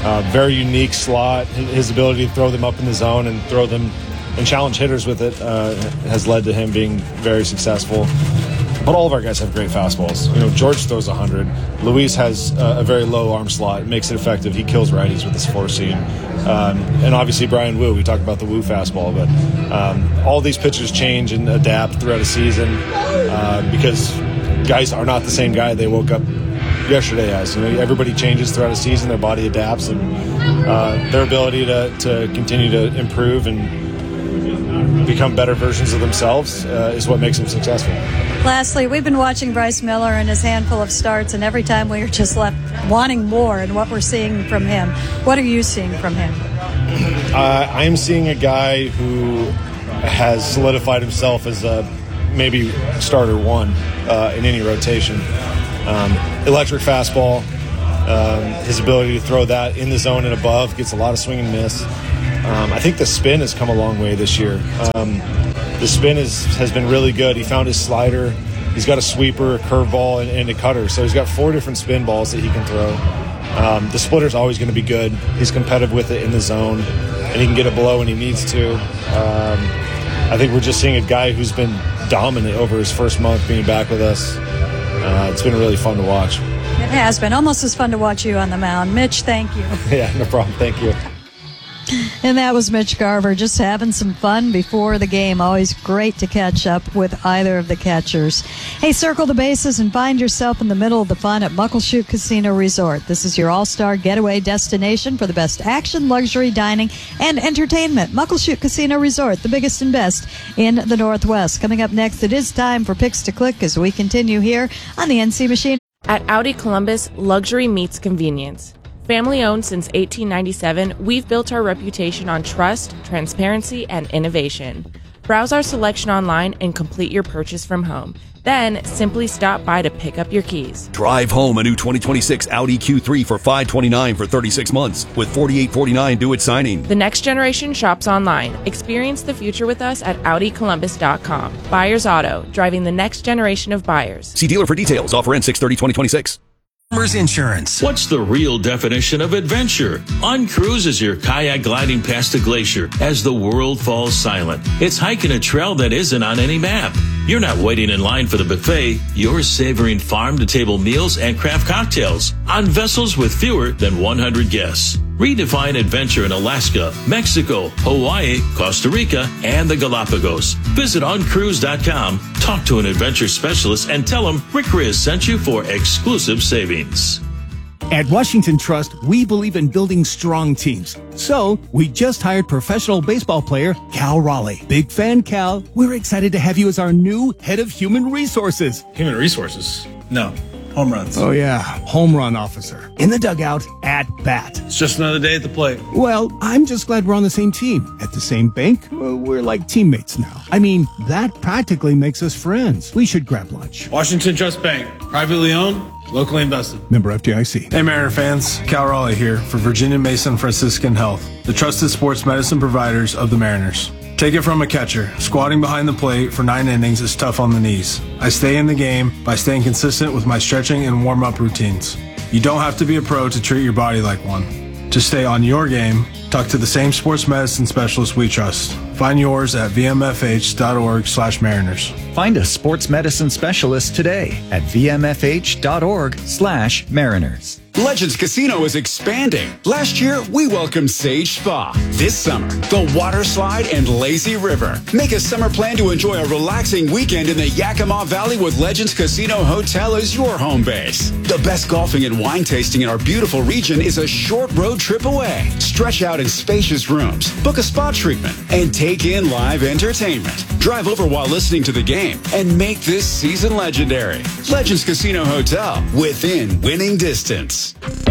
Very unique slot. His ability to throw them up in the zone and throw them and challenge hitters with it has led to him being very successful. But all of our guys have great fastballs. George throws 100. Luis has a very low arm slot. It makes it effective. He kills righties with his four-seam. And obviously Brian Wu. We talked about the Wu fastball. But all these pitchers change and adapt throughout a season because guys are not the same guy they woke up yesterday as. Everybody changes throughout a season. Their body adapts. And their ability to continue to improve and become better versions of themselves is what makes them successful. Lastly, we've been watching Bryce Miller and his handful of starts, and every time we are just left wanting more and what we're seeing from him. What are you seeing from him? I'm seeing a guy who has solidified himself as a maybe starter one in any rotation. Electric fastball, his ability to throw that in the zone and above, gets a lot of swing and miss. I think the spin has come a long way this year. The spin has been really good. He found his slider. He's got a sweeper, a curveball, and a cutter. So he's got 4 different spin balls that he can throw. The splitter's always going to be good. He's competitive with it in the zone, and he can get it below when he needs to. I think we're just seeing a guy who's been dominant over his first month being back with us. It's been really fun to watch. It has been almost as fun to watch you on the mound. Mitch, thank you. Yeah, no problem. Thank you. And that was Mitch Garver, just having some fun before the game. Always great to catch up with either of the catchers. Hey, circle the bases and find yourself in the middle of the fun at Muckleshoot Casino Resort. This is your all-star getaway destination for the best action, luxury, dining, and entertainment. Muckleshoot Casino Resort, the biggest and best in the Northwest. Coming up next, it is time for Picks to Click as we continue here on the NC Machine. At Audi Columbus, luxury meets convenience. Family owned since 1897, we've built our reputation on trust, transparency, and innovation. Browse our selection online and complete your purchase from home. Then simply stop by to pick up your keys. Drive home a new 2026 Audi Q3 for $529 for 36 months with $48.49 due at signing. The next generation shops online. Experience the future with us at AudiColumbus.com. Buyers Auto, driving the next generation of buyers. See dealer for details. Offer ends 6/30/2026. Farmers Insurance. What's the real definition of adventure? Uncruise is your kayak gliding past a glacier as the world falls silent. It's hiking a trail that isn't on any map. You're not waiting in line for the buffet. You're savoring farm-to-table meals and craft cocktails on vessels with fewer than 100 guests. Redefine adventure in Alaska, Mexico, Hawaii, Costa Rica, and the Galapagos. Visit uncruise.com, talk to an adventure specialist, and tell them Rick Riz sent you for exclusive savings. At Washington Trust, we believe in building strong teams. So, we just hired professional baseball player Cal Raleigh. Big fan, Cal. We're excited to have you as our new head of human resources. Human resources? No. Home runs. Oh, yeah. Home run officer. In the dugout, at bat. It's just another day at the plate. Well, I'm just glad we're on the same team. At the same bank, we're like teammates now. I mean, that practically makes us friends. We should grab lunch. Washington Trust Bank. Privately owned, locally invested. Member FDIC. Hey, Mariner fans. Cal Raleigh here for Virginia Mason Franciscan Health, the trusted sports medicine providers of the Mariners. Take it from a catcher. Squatting behind the plate for 9 innings is tough on the knees. I stay in the game by staying consistent with my stretching and warm-up routines. You don't have to be a pro to treat your body like one. To stay on your game, talk to the same sports medicine specialist we trust. Find yours at vmfh.org/Mariners. Find a sports medicine specialist today at vmfh.org/Mariners. Legends Casino is expanding. Last year, we welcomed Sage Spa. This summer, the Water Slide and Lazy River. Make a summer plan to enjoy a relaxing weekend in the Yakima Valley with Legends Casino Hotel as your home base. The best golfing and wine tasting in our beautiful region is a short road trip away. Stretch out in spacious rooms, book a spa treatment, and take in live entertainment. Drive over while listening to the game and make this season legendary. Legends Casino Hotel, within winning distance.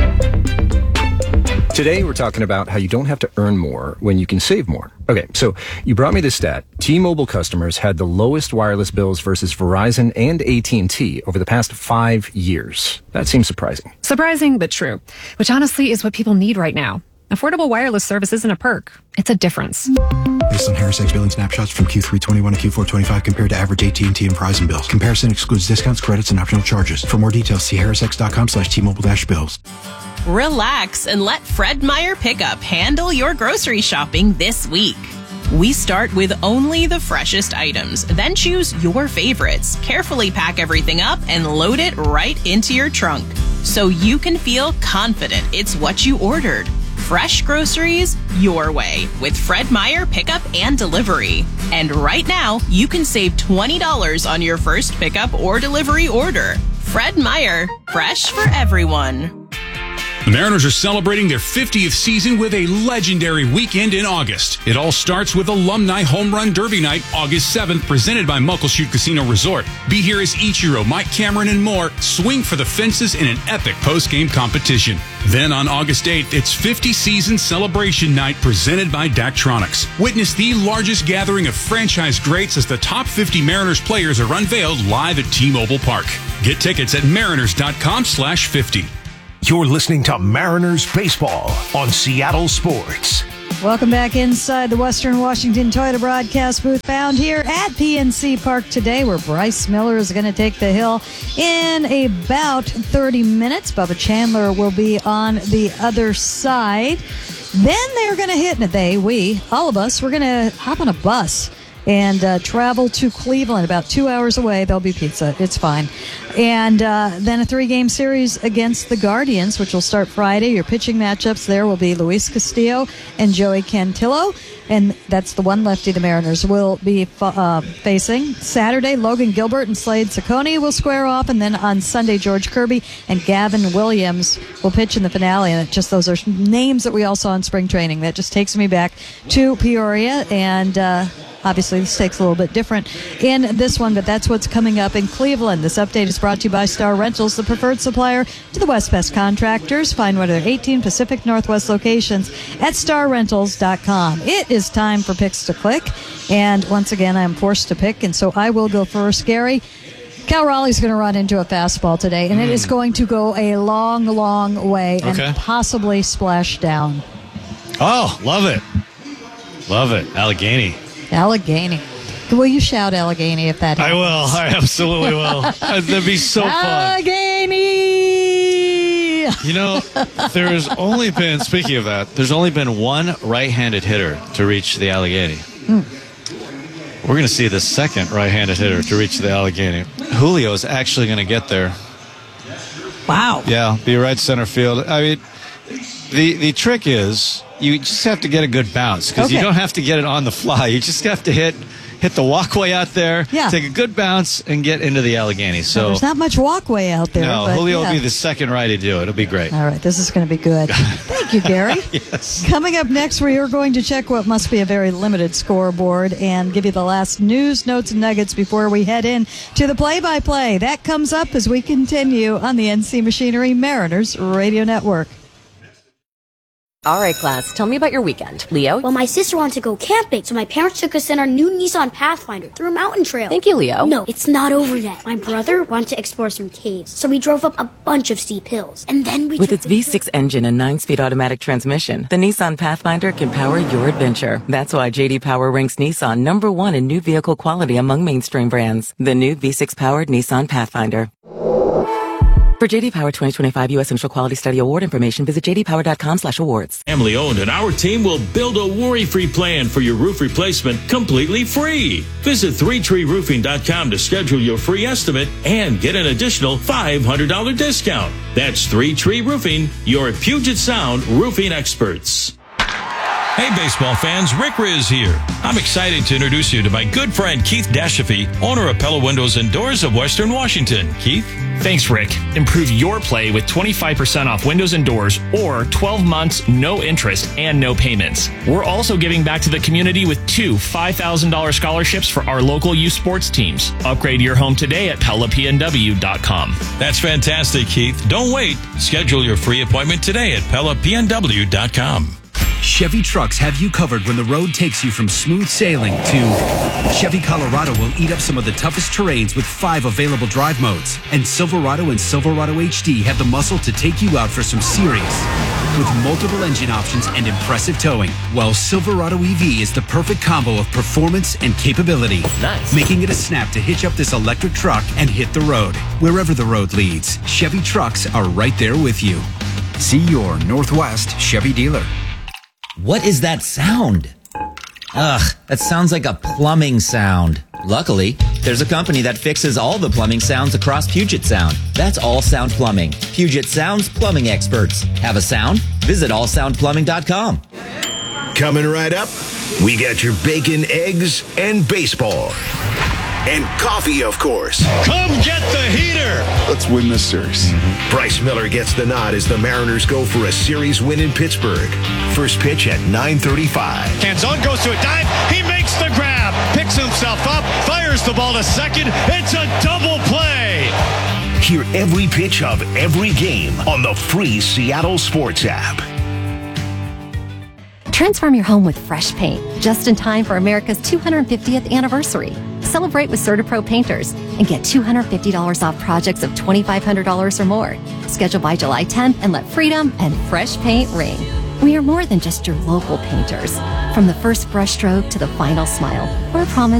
Today, we're talking about how you don't have to earn more when you can save more. Okay, so you brought me this stat. T-Mobile customers had the lowest wireless bills versus Verizon and AT&T over the past 5 years. That seems surprising. Surprising, but true. Which honestly is what people need right now. Affordable wireless service isn't a perk. It's a difference. Based on HarrisX billing snapshots from Q3 21 to Q4 25 compared to average AT&T and Verizon bills. Comparison excludes discounts, credits, and optional charges. For more details, see harrisx.com/T-Mobile-bills. Relax and let Fred Meyer Pickup handle your grocery shopping this week. We start with only the freshest items, then choose your favorites, carefully pack everything up, and load it right into your trunk so you can feel confident it's what you ordered. Fresh groceries your way with Fred Meyer Pickup and Delivery. And right now, you can save $20 on your first pickup or delivery order. Fred Meyer, fresh for everyone. The Mariners are celebrating their 50th season with a legendary weekend in August. It all starts with Alumni Home Run Derby Night, August 7th, presented by Muckleshoot Casino Resort. Be here as Ichiro, Mike Cameron, and more swing for the fences in an epic post-game competition. Then on August 8th, it's 50 Season Celebration Night presented by Daktronics. Witness the largest gathering of franchise greats as the top 50 Mariners players are unveiled live at T-Mobile Park. Get tickets at mariners.com/50. You're listening to Mariners Baseball on Seattle Sports. Welcome back inside the Western Washington Toyota broadcast booth, found here at PNC Park today, where Bryce Miller is going to take the hill in about 30 minutes. Bubba Chandler will be on the other side. Then they're going to hit, all of us, we're going to hop on a bus and travel to Cleveland, about 2 hours away. There'll be pizza. It's fine. And then a 3-game series against the Guardians, which will start Friday. Your pitching matchups there will be Luis Castillo and Joey Cantillo. And that's the one lefty the Mariners will be facing. Saturday, Logan Gilbert and Slade Ciccone will square off. And then on Sunday, George Kirby and Gavin Williams will pitch in the finale. And those are names that we all saw in spring training. That just takes me back to Peoria. And obviously, this takes a little bit different in this one, but that's what's coming up in Cleveland. This update is brought to you by Star Rentals, the preferred supplier to the West Best contractors. Find one of their 18 Pacific Northwest locations at starrentals.com. It is time for Picks to Click, and once again, I'm forced to pick, and so I will go first. Gary, Cal Raleigh's going to run into a fastball today, and it is going to go a long, long way and possibly splash down. Oh, love it. Love it. Allegheny. Will you shout Allegheny if that happens? I will. I absolutely will. That'd be so fun. Allegheny! You know, speaking of that, there's only been one right-handed hitter to reach the Allegheny. We're going to see the second right-handed hitter to reach the Allegheny. Julio is actually going to get there. Wow. Yeah, be right center field. I mean, the trick is you just have to get a good bounce, because you don't have to get it on the fly. You just have to hit the walkway out there, take a good bounce, and get into the Allegheny. So there's not much walkway out there. No, but Julio will be the second righty to do it. It'll be great. All right, this is going to be good. Thank you, Gary. Yes. Coming up next, we are going to check what must be a very limited scoreboard and give you the last news, notes, and nuggets before we head in to the play-by-play. That comes up as we continue on the NC Machinery Mariners Radio Network. All right, class, tell me about your weekend. Leo? Well, my sister wanted to go camping, so my parents took us in our new Nissan Pathfinder through a mountain trail. Thank you, Leo. No, it's not over yet. My brother wanted to explore some caves, so we drove up a bunch of steep hills. And then we With its V6 engine and 9-speed automatic transmission, the Nissan Pathfinder can power your adventure. That's why J.D. Power ranks Nissan #1 in new vehicle quality among mainstream brands. The new V6-powered Nissan Pathfinder. For J.D. Power 2025 U.S. Central Quality Study Award information, visit jdpower.com/awards. Family owned, and our team will build a worry-free plan for your roof replacement completely free. Visit 3treeroofing.com to schedule your free estimate and get an additional $500 discount. That's 3Tree Roofing, your Puget Sound roofing experts. Hey, baseball fans, Rick Riz here. I'm excited to introduce you to my good friend Keith Dashafee, owner of Pella Windows and Doors of Western Washington. Keith? Thanks, Rick. Improve your play with 25% off windows and doors, or 12 months, no interest, and no payments. We're also giving back to the community with 2 $5,000 scholarships for our local youth sports teams. Upgrade your home today at PellaPNW.com. That's fantastic, Keith. Don't wait. Schedule your free appointment today at PellaPNW.com. Chevy Trucks have you covered when the road takes you from smooth sailing to Chevy Colorado will eat up some of the toughest terrains with 5 available drive modes. And Silverado and Silverado HD have the muscle to take you out for some serious. With multiple engine options and impressive towing, while Silverado EV is the perfect combo of performance and capability. Nice. Making it a snap to hitch up this electric truck and hit the road. Wherever the road leads, Chevy Trucks are right there with you. See your Northwest Chevy dealer. What is that sound? Ugh, that sounds like a plumbing sound. Luckily, there's a company that fixes all the plumbing sounds across Puget Sound. That's All Sound Plumbing. Puget Sound's plumbing experts. Have a sound? Visit allsoundplumbing.com. Coming right up, we got your bacon, eggs, and baseball. And coffee, of course. Come get the heater! Let's win this series. Bryce Miller gets the nod as the Mariners go for a series win in Pittsburgh. First pitch at 9:35. Canzone goes to a dive. He makes the grab. Picks himself up. Fires the ball to second. It's a double play. Hear every pitch of every game on the free Seattle Sports app. Transform your home with fresh paint, just in time for America's 250th anniversary. Celebrate with CertaPro Painters and get $250 off projects of $2,500 or more. Schedule by July 10th and let freedom and fresh paint ring. We are more than just your local painters. From the first brushstroke to the final smile, we're promised